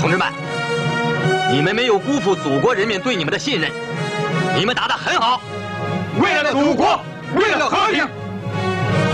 同志们，你们没有辜负祖国人民对你们的信任，你们打得很好。 为了祖国，为了和平。